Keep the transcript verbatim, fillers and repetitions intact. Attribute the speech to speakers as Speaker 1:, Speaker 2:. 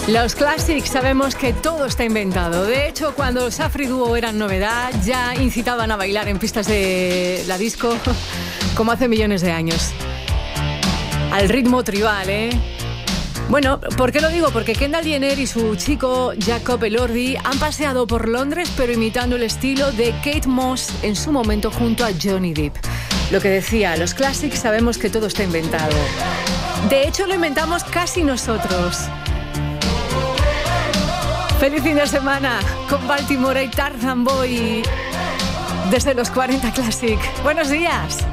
Speaker 1: Los Classics sabemos que todo está inventado. De hecho, cuando los Afri Duo eran novedad, ya incitaban a bailar en pistas de la disco como hace millones de años. Al ritmo tribal, ¿eh? Bueno, ¿por qué lo digo? Porque Kendall Jenner y su chico Jacob Elordi han paseado por Londres, pero imitando el estilo de Kate Moss en su momento junto a Johnny Depp. Lo que decía, los Classics sabemos que todo está inventado. De hecho, lo inventamos casi nosotros. Feliz fin de semana con Baltimore y Tarzan Boy desde los cuarenta Classic. Buenos días.